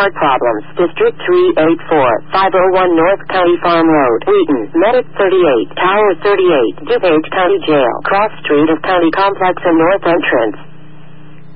Heart Problems. District 384, 501 North County Farm Road, Wheaton. Medic 38, Tower 38, DuPage County Jail. Cross Street of County Complex and North Entrance.